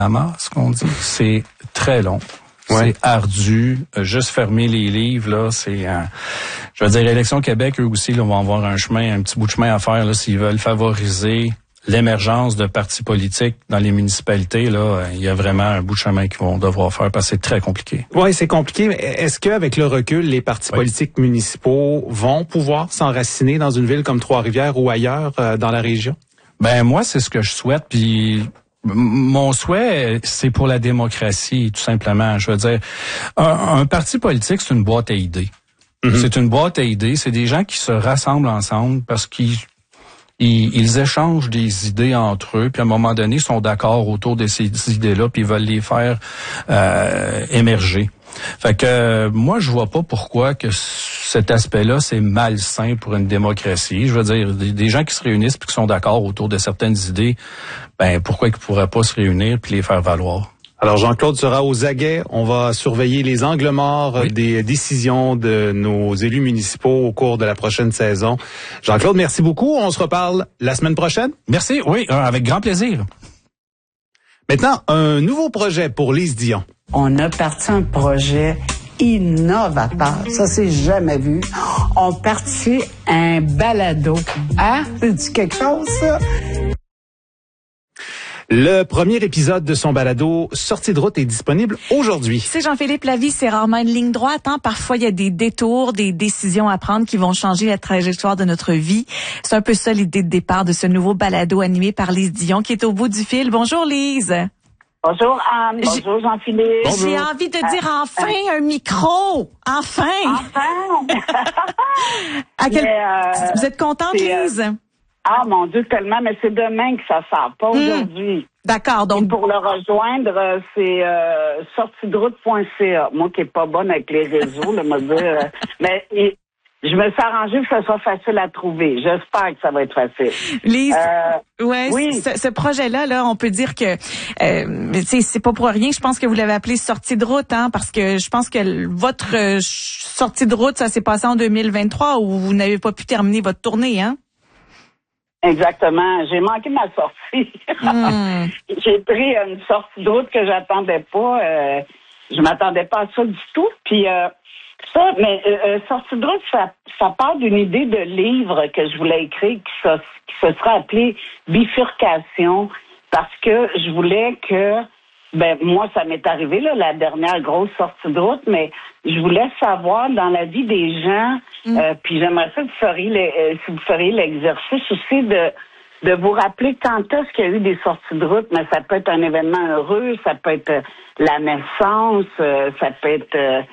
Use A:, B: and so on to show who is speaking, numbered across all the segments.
A: ce qu'on dit, c'est très long.
B: Ouais.
A: C'est ardu. Juste fermer les livres, là, c'est... je veux dire, Élections Québec, eux aussi, là, vont avoir un petit bout de chemin à faire, là, s'ils veulent favoriser l'émergence de partis politiques dans les municipalités. Là, il y a vraiment un bout de chemin qu'ils vont devoir faire parce que c'est très compliqué.
B: Oui, c'est compliqué. Mais est-ce qu'avec le recul, les partis politiques municipaux vont pouvoir s'enraciner dans une ville comme Trois-Rivières ou ailleurs dans la région?
A: Ben moi, c'est ce que je souhaite. Puis mon souhait, c'est pour la démocratie, tout simplement. Je veux dire, un parti politique, c'est une boîte à idées. Mm-hmm. C'est une boîte à idées. C'est des gens qui se rassemblent ensemble parce qu'ils échangent des idées entre eux, puis à un moment donné, ils sont d'accord autour de ces idées-là, puis ils veulent les faire émerger. Fait que moi, je vois pas pourquoi que cet aspect-là, c'est malsain pour une démocratie. Je veux dire, des gens qui se réunissent puis qui sont d'accord autour de certaines idées, ben pourquoi ils pourraient pas se réunir puis les faire valoir?
B: Alors, Jean-Claude sera aux aguets. On va surveiller les angles morts des décisions de nos élus municipaux au cours de la prochaine saison. Jean-Claude, merci beaucoup. On se reparle la semaine prochaine.
A: Merci, oui, avec grand plaisir.
B: Maintenant, un nouveau projet pour Lise Dion.
C: On a parti un projet innovateur. Ça, c'est jamais vu. On partit un balado. Hein? C'est quelque chose, ça?
B: Le premier épisode de son balado Sortie de route est disponible aujourd'hui.
D: C'est Jean-Philippe, la vie, c'est rarement une ligne droite. Parfois, il y a des détours, des décisions à prendre qui vont changer la trajectoire de notre vie. C'est un peu ça l'idée de départ de ce nouveau balado animé par Lise Dion qui est au bout du fil. Bonjour Lise.
E: Bonjour Anne, bonjour Jean-Philippe.
D: Bonjour. J'ai envie de dire enfin un micro. Enfin. Vous êtes contente, Lise?
E: Ah, mon Dieu, tellement, mais c'est demain que ça sort, pas aujourd'hui.
D: D'accord, donc...
E: Et pour le rejoindre, c'est sortidroute.ca. Moi qui est pas bonne avec les réseaux, là, me dire... mais je me suis arrangée que ça soit facile à trouver. J'espère que ça va être facile.
D: Lise, oui. Ce projet-là, là, on peut dire que c'est pas pour rien. Je pense que vous l'avez appelé sortie de route, parce que je pense que votre sortie de route, ça s'est passé en 2023 où vous n'avez pas pu terminer votre tournée, hein?
E: Exactement. J'ai manqué ma sortie. J'ai pris une sortie de route que j'attendais pas. Je m'attendais pas à ça du tout. Puis sortie de route, ça part d'une idée de livre que je voulais écrire qui se serait appelé Bifurcation, parce que je voulais que moi, ça m'est arrivé, là, la dernière grosse sortie de route, mais je voulais savoir dans la vie des gens, puis j'aimerais ça que vous feriez l'exercice aussi de vous rappeler quand est-ce qu'il y a eu des sorties de route, mais ça peut être un événement heureux, ça peut être la naissance, ça peut être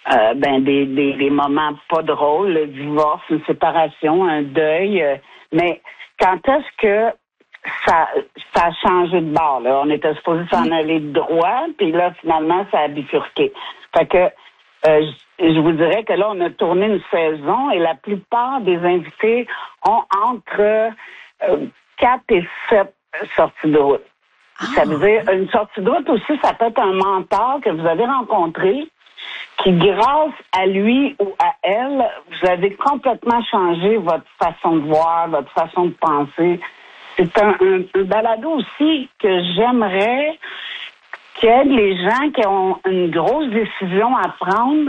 E: des moments pas drôles, le divorce, une séparation, un deuil, mais quand est-ce que ça a changé de bord, là. On était supposé s'en aller de droit, puis là, finalement, ça a bifurqué. Fait que je vous dirais que là, on a tourné une saison et la plupart des invités ont entre 4 et 7 sorties de route. Ça veut dire, une sortie de route aussi, ça peut être un mentor que vous avez rencontré, qui, grâce à lui ou à elle, vous avez complètement changé votre façon de voir, votre façon de penser. C'est un balado aussi que j'aimerais qui aide les gens qui ont une grosse décision à prendre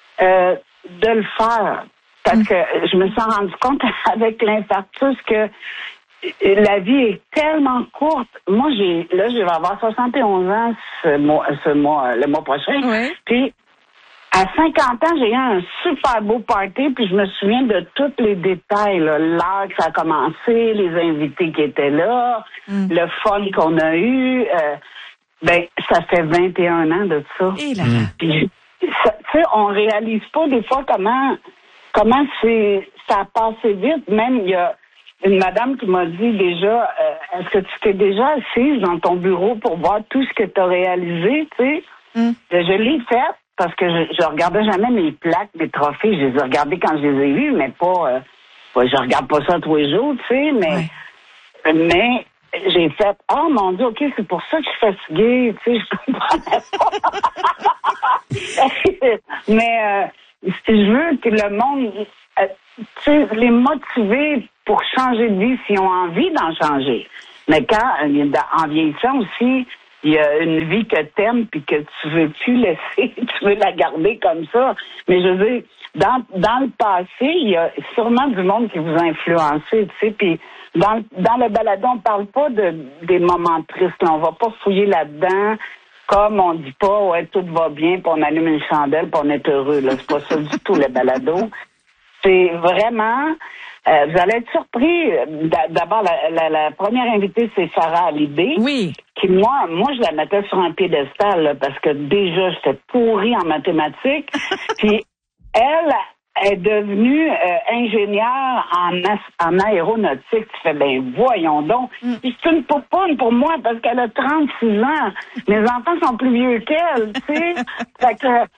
E: de le faire. Parce que je me suis rendu compte avec l'infarctus que la vie est tellement courte. Moi, je vais avoir 71 ans le mois prochain. Oui. Puis, à 50 ans, j'ai eu un super beau party, puis je me souviens de tous les détails, là, l'heure que ça a commencé, les invités qui étaient là, le fun qu'on a eu. Ça fait 21 ans de ça. Puis, tu sais, on réalise pas des fois comment ça a passé vite. Même, il y a une madame qui m'a dit déjà, est-ce que tu t'es déjà assise dans ton bureau pour voir tout ce que tu as réalisé, tu sais? Je l'ai fait. Parce que je regardais jamais mes plaques, mes trophées. Je les ai regardés quand je les ai vus, mais pas... je regarde pas ça tous les jours, tu sais, mais j'ai fait... Oh, mon Dieu, OK, c'est pour ça que je suis fatiguée, tu sais, je comprenais pas. Mais je veux que le monde... tu sais, les motiver pour changer de vie s'ils ont envie d'en changer. Mais en vieillissant aussi... il y a une vie que t'aimes puis que tu veux plus laisser, tu veux la garder comme ça. Mais je veux dire, dans le passé, il y a sûrement du monde qui vous a influencé, tu sais, puis dans le balado, on parle pas des moments tristes, là. On va pas fouiller là-dedans. Comme on dit pas, ouais, tout va bien, puis on allume une chandelle, puis on est heureux. Là, c'est pas ça du tout, le balado. C'est vraiment, vous allez être surpris. D'abord, la première invitée, c'est Farah Halibé.
D: Oui.
E: Qui, moi, je la mettais sur un piédestal, là, parce que déjà, j'étais pourrie en mathématiques. Puis, elle est devenue ingénieure en aéronautique. Tu fais, ben voyons donc. Puis c'est une poupoune pour moi parce qu'elle a 36 ans. Mes enfants sont plus vieux qu'elle, tu sais. Fait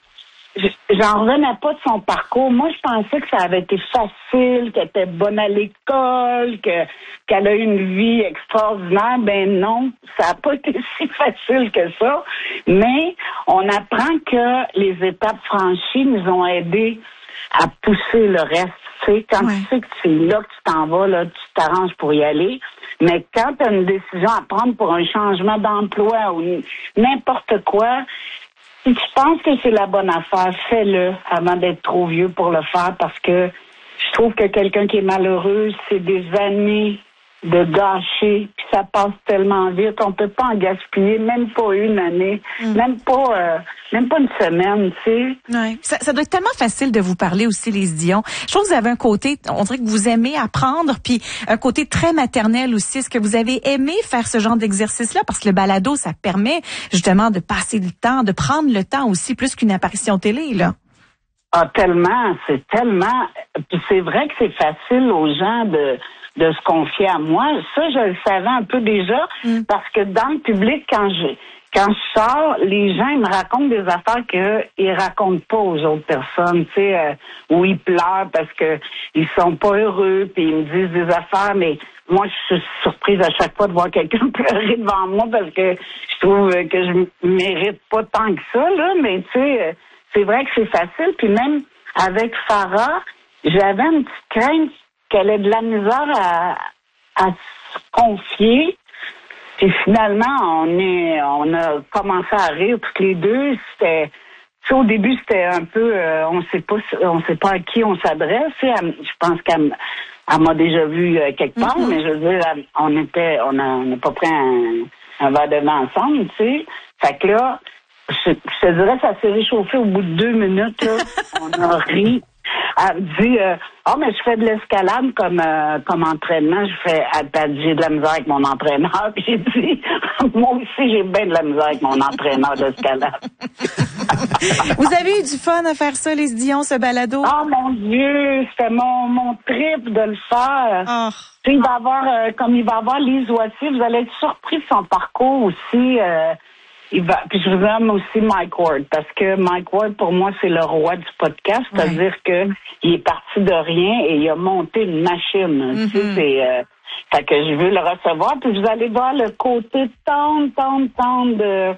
E: que j'en revenais pas de son parcours. Moi, je pensais que ça avait été facile, qu'elle était bonne à l'école, qu'elle a eu une vie extraordinaire. Ben non, ça n'a pas été si facile que ça. Mais on apprend que les étapes franchies nous ont aidés à pousser le reste. Tu sais, quand tu sais que c'est là que tu t'en vas, là, tu t'arranges pour y aller. Mais quand tu as une décision à prendre pour un changement d'emploi ou n'importe quoi, si tu penses que c'est la bonne affaire, fais-le avant d'être trop vieux pour le faire parce que je trouve que quelqu'un qui est malheureux, c'est des années de gâcher, puis ça passe tellement vite, on peut pas en gaspiller, même pas une année, même pas une semaine, tu sais.
D: Ouais. Ça doit être tellement facile de vous parler aussi, Lise Dion. Je trouve que vous avez un côté, on dirait que vous aimez apprendre, puis un côté très maternel aussi. Est-ce que vous avez aimé faire ce genre d'exercice-là? Parce que le balado, ça permet justement de passer le temps, de prendre le temps aussi, plus qu'une apparition télé, là.
E: Ah, tellement, c'est tellement... Puis c'est vrai que c'est facile aux gens de se confier à moi. Ça, je le savais un peu déjà, parce que dans le public, quand je sors, les gens ils me racontent des affaires qu'ils racontent pas aux autres personnes, tu sais, où ils pleurent parce que ils sont pas heureux, puis ils me disent des affaires, mais moi, je suis surprise à chaque fois de voir quelqu'un pleurer devant moi parce que je trouve que je mérite pas tant que ça, là, mais tu sais, c'est vrai que c'est facile, puis même avec Farah, j'avais une petite crainte qu'elle ait de la misère à se confier. Puis finalement, on a commencé à rire toutes les deux. C'était, tu sais, au début, c'était un peu, on sait pas à qui on s'adresse. Je pense qu'elle m'a déjà vu quelque part, mais je veux dire, on n'a pas pris un verre de vin ensemble, tu sais. Fait que là, je te dirais, ça s'est réchauffé au bout de 2 minutes, là. On a ri. Elle me dit, mais je fais de l'escalade comme entraînement. Elle dit, j'ai de la misère avec mon entraîneur. Puis j'ai dit, moi aussi, j'ai bien de la misère avec mon entraîneur d'escalade.
D: Vous avez eu du fun à faire ça, Lise Dion, ce balado?
E: Oh mon Dieu, c'était mon trip de le faire.
D: Oh.
E: Puis il va avoir Lise Wattier, vous allez être surpris de son parcours aussi. Puis je vous aime aussi Mike Ward, parce que Mike Ward, pour moi, c'est le roi du podcast, c'est-à-dire que il est parti de rien et il a monté une machine. Tu sais, fait que je veux le recevoir, puis vous allez voir le côté tendre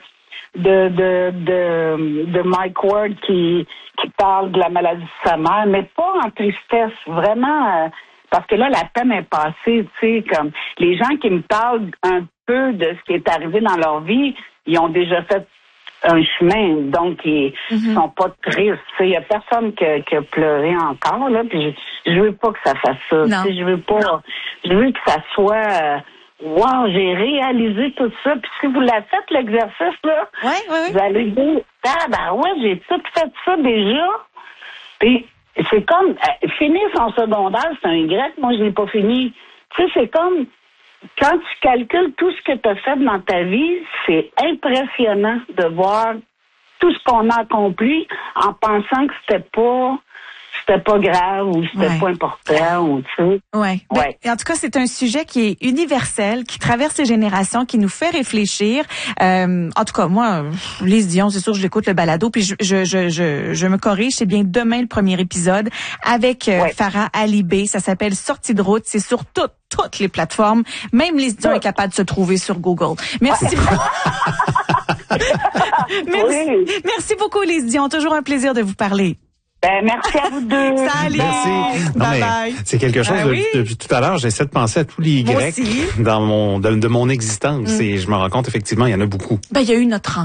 E: de Mike Ward qui parle de la maladie de sa mère, mais pas en tristesse, vraiment, parce que là, la peine est passée, tu sais, comme les gens qui me parlent un peu de ce qui est arrivé dans leur vie, ils ont déjà fait un chemin, donc ils sont pas tristes. Il y a personne qui a pleuré encore, là, puis je veux pas que ça fasse ça. Je veux que ça soit wow, j'ai réalisé tout ça. Puis si vous l'avez fait, l'exercice, là, vous allez dire, j'ai tout fait ça déjà. Puis c'est comme finir son secondaire, c'est un Y, moi je l'ai pas fini. Tu sais, c'est comme quand tu calcules tout ce que tu as fait dans ta vie, c'est impressionnant de voir tout ce qu'on a accompli en pensant que c'était pas grave ou c'était pas important ou tu sais.
D: Ouais. En tout cas, c'est un sujet qui est universel, qui traverse les générations, qui nous fait réfléchir. En tout cas, moi, Lise Dion, c'est sûr, je l'écoute le balado, puis je me corrige, c'est bien demain le premier épisode avec Farah Halibé. Ça s'appelle Sortie de route. C'est sur toutes les plateformes. Même Lise Dion est capable de se trouver sur Google. Merci beaucoup. Merci beaucoup, Lise Dion. Toujours un plaisir de vous parler.
E: Merci à vous deux.
D: Salut.
B: Merci.
D: Bye bye.
B: C'est quelque chose depuis tout à l'heure, j'essaie de penser à tous les Y de mon existence et je me rends compte effectivement, il y en a beaucoup.
D: Il y a eu notre